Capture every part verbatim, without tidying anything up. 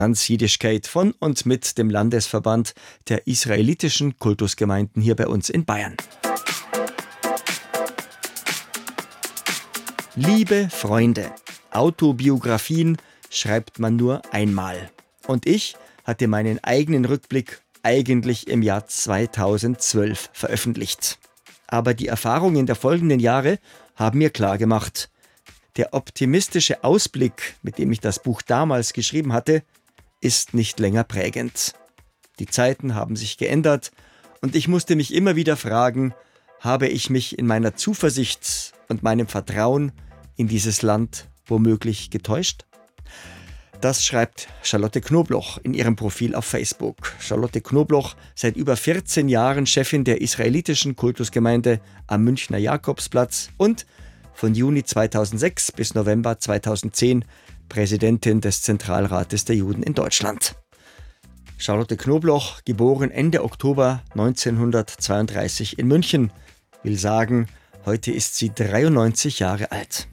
Jiddischkeit von und mit dem Landesverband der israelitischen Kultusgemeinden hier bei uns in Bayern. Liebe Freunde, Autobiografien schreibt man nur einmal. Und ich hatte meinen eigenen Rückblick eigentlich im Jahr zweitausendzwölf veröffentlicht. Aber die Erfahrungen der folgenden Jahre haben mir klargemacht, der optimistische Ausblick, mit dem ich das Buch damals geschrieben hatte, ist nicht länger prägend. Die Zeiten haben sich geändert und ich musste mich immer wieder fragen, habe ich mich in meiner Zuversicht und meinem Vertrauen in dieses Land womöglich getäuscht? Das schreibt Charlotte Knobloch in ihrem Profil auf Facebook. Charlotte Knobloch, seit über vierzehn Jahren Chefin der israelitischen Kultusgemeinde am Münchner Jakobsplatz und von Juni zweitausendsechs bis November zweitausendzehn Präsidentin des Zentralrates der Juden in Deutschland. Charlotte Knobloch, geboren Ende Oktober neunzehnhundertzweiunddreißig in München, will sagen, heute ist sie dreiundneunzig Jahre alt.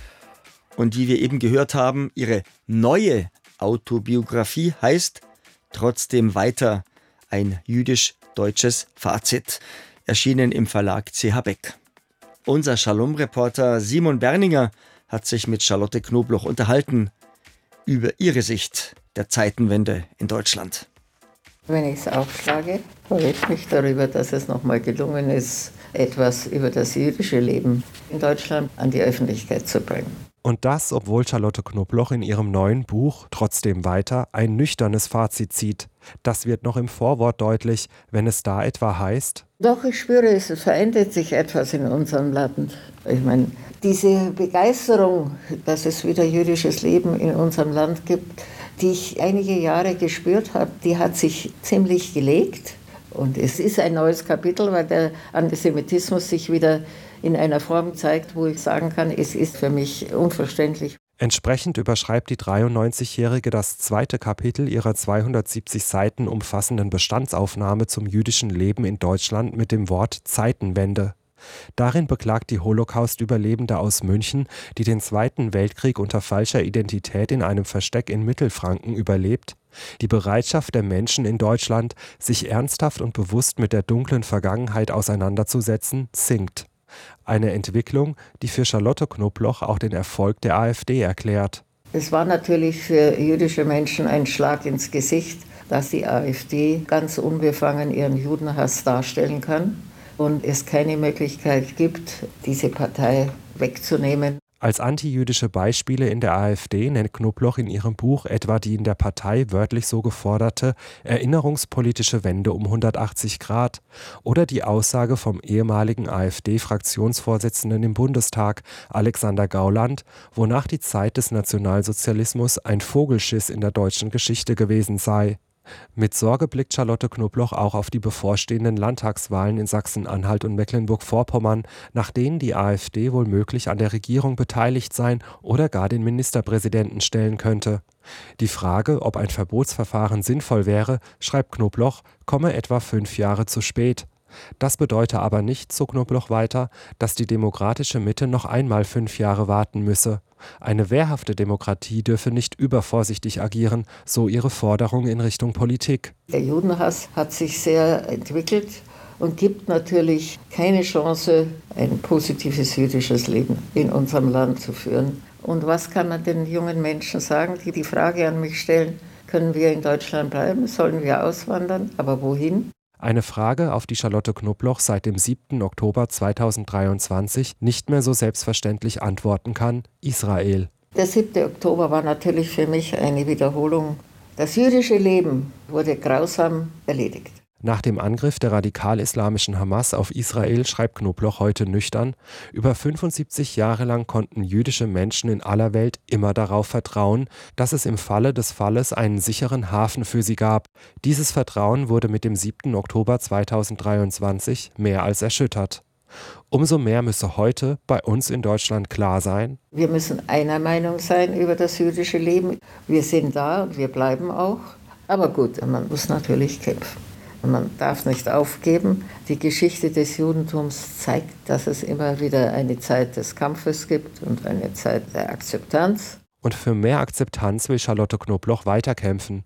Und wie wir eben gehört haben, ihre neue Autobiografie heißt Trotzdem weiter, ein jüdisch-deutsches Fazit, erschienen im Verlag C H Beck. Unser Shalom-Reporter Simon Berninger hat sich mit Charlotte Knobloch unterhalten über ihre Sicht der Zeitenwende in Deutschland. Wenn ich es aufschlage, freue ich mich darüber, dass es nochmal gelungen ist, etwas über das jüdische Leben in Deutschland an die Öffentlichkeit zu bringen. Und das, obwohl Charlotte Knobloch in ihrem neuen Buch Trotzdem weiter ein nüchternes Fazit zieht. Das wird noch im Vorwort deutlich, wenn es da etwa heißt: Doch, ich spüre, es verändert sich etwas in unserem Land. Ich meine, diese Begeisterung, dass es wieder jüdisches Leben in unserem Land gibt, die ich einige Jahre gespürt habe, die hat sich ziemlich gelegt. Und es ist ein neues Kapitel, weil der Antisemitismus sich wieder in einer Form zeigt, wo ich sagen kann, es ist für mich unverständlich. Entsprechend überschreibt die dreiundneunzigjährige das zweite Kapitel ihrer zweihundertsiebzig Seiten umfassenden Bestandsaufnahme zum jüdischen Leben in Deutschland mit dem Wort Zeitenwende. Darin beklagt die Holocaust-Überlebende aus München, die den Zweiten Weltkrieg unter falscher Identität in einem Versteck in Mittelfranken überlebt, die Bereitschaft der Menschen in Deutschland, sich ernsthaft und bewusst mit der dunklen Vergangenheit auseinanderzusetzen, sinkt. Eine Entwicklung, die für Charlotte Knobloch auch den Erfolg der AfD erklärt. Es war natürlich für jüdische Menschen ein Schlag ins Gesicht, dass die AfD ganz unbefangen ihren Judenhass darstellen kann und es keine Möglichkeit gibt, diese Partei wegzunehmen. Als antijüdische Beispiele in der AfD nennt Knobloch in ihrem Buch etwa die in der Partei wörtlich so geforderte erinnerungspolitische Wende um hundertachtzig Grad oder die Aussage vom ehemaligen AfD-Fraktionsvorsitzenden im Bundestag, Alexander Gauland, wonach die Zeit des Nationalsozialismus ein Vogelschiss in der deutschen Geschichte gewesen sei. Mit Sorge blickt Charlotte Knobloch auch auf die bevorstehenden Landtagswahlen in Sachsen-Anhalt und Mecklenburg-Vorpommern, nach denen die AfD womöglich an der Regierung beteiligt sein oder gar den Ministerpräsidenten stellen könnte. Die Frage, ob ein Verbotsverfahren sinnvoll wäre, schreibt Knobloch, komme etwa fünf Jahre zu spät. Das bedeute aber nicht, so Knobloch weiter, dass die demokratische Mitte noch einmal fünf Jahre warten müsse. Eine wehrhafte Demokratie dürfe nicht übervorsichtig agieren, so ihre Forderung in Richtung Politik. Der Judenhass hat sich sehr entwickelt und gibt natürlich keine Chance, ein positives jüdisches Leben in unserem Land zu führen. Und was kann man den jungen Menschen sagen, die die Frage an mich stellen, können wir in Deutschland bleiben, sollen wir auswandern, aber wohin? Eine Frage, auf die Charlotte Knobloch seit dem siebten Oktober zweitausenddreiundzwanzig nicht mehr so selbstverständlich antworten kann: Israel. Der siebte Oktober war natürlich für mich eine Wiederholung. Das jüdische Leben wurde grausam erledigt. Nach dem Angriff der radikal-islamischen Hamas auf Israel schreibt Knobloch heute nüchtern: Über fünfundsiebzig Jahre lang konnten jüdische Menschen in aller Welt immer darauf vertrauen, dass es im Falle des Falles einen sicheren Hafen für sie gab. Dieses Vertrauen wurde mit dem siebten Oktober zweitausenddreiundzwanzig mehr als erschüttert. Umso mehr müsse heute bei uns in Deutschland klar sein: Wir müssen einer Meinung sein über das jüdische Leben. Wir sind da und wir bleiben auch. Aber gut, man muss natürlich kämpfen. Man darf nicht aufgeben. Die Geschichte des Judentums zeigt, dass es immer wieder eine Zeit des Kampfes gibt und eine Zeit der Akzeptanz. Und für mehr Akzeptanz will Charlotte Knobloch weiterkämpfen.